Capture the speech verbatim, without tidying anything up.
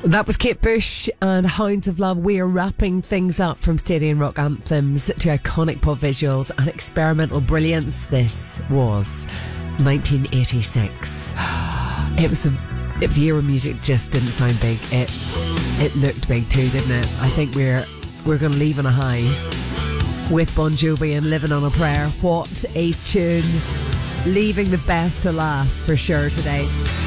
That was Kate Bush and Hounds of Love. We are wrapping things up from Stadium Rock anthems to iconic pop visuals and experimental brilliance. This was nineteen eighty-six. It was the it was a year when music just didn't sound big. It it looked big too, didn't it? I think we're we're going to leave on a high with Bon Jovi and Living on a Prayer. What a tune! Leaving the best to last for sure today.